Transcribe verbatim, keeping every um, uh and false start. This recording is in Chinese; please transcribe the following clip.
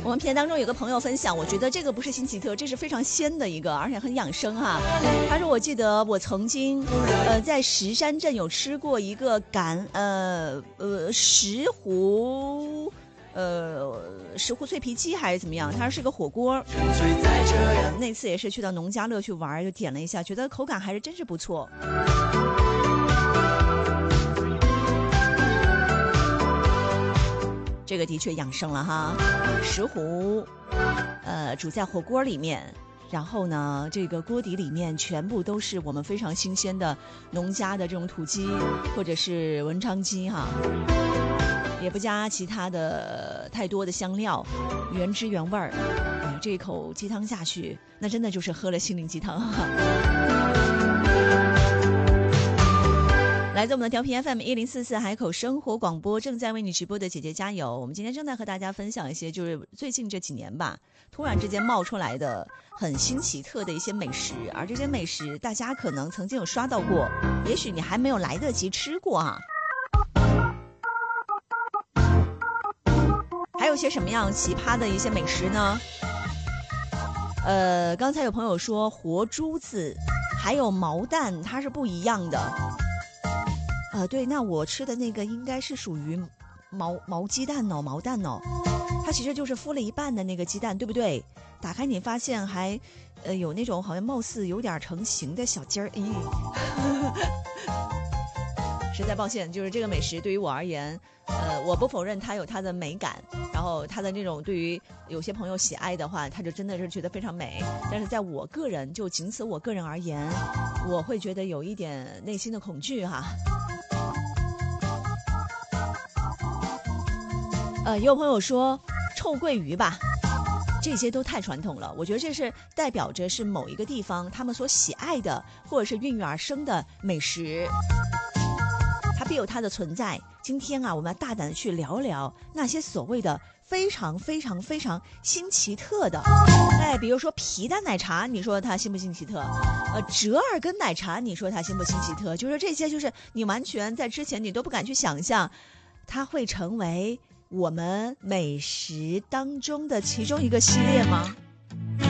我们片当中有个朋友分享，我觉得这个不是新奇特，这是非常鲜的一个，而且很养生哈。他说我记得我曾经呃在石山镇有吃过一个橄呃呃石斛呃石斛脆皮鸡还是怎么样，它是个火锅。呃、那次也是去到农家乐去玩，就点了一下，觉得口感还是真是不错。这个的确养生了哈，石斛，呃，煮在火锅里面，然后呢，这个锅底里面全部都是我们非常新鲜的农家的这种土鸡或者是文昌鸡哈，也不加其他的太多的香料，原汁原味儿。哎，这一口鸡汤下去，那真的就是喝了心灵鸡汤哈。来自我们的调频 F M 一零四四海口生活广播，正在为你直播的姐姐加油。我们今天正在和大家分享一些就是最近这几年吧突然之间冒出来的很新奇特的一些美食，而这些美食大家可能曾经有刷到过，也许你还没有来得及吃过啊。还有些什么样奇葩的一些美食呢？呃，刚才有朋友说活珠子还有毛蛋它是不一样的。呃，对，那我吃的那个应该是属于毛毛鸡蛋哦，毛蛋哦，它其实就是孵了一半的那个鸡蛋，对不对？打开你发现还，呃，有那种好像貌似有点成型的小鸡儿，咦，实在抱歉，就是这个美食对于我而言，呃，我不否认它有它的美感，然后它的那种对于有些朋友喜爱的话，它就真的是觉得非常美，但是在我个人，就仅此我个人而言，我会觉得有一点内心的恐惧哈。呃，也有朋友说臭鳜鱼吧，这些都太传统了。我觉得这是代表着是某一个地方他们所喜爱的，或者是孕育而生的美食，它必有它的存在。今天啊，我们要大胆的去聊聊那些所谓的非常非常非常新奇特的，哎，比如说皮蛋奶茶，你说它新不新奇特？呃，折耳根奶茶，你说它新不新奇特？就是这些，就是你完全在之前你都不敢去想象，它会成为我们美食当中的其中一个系列吗？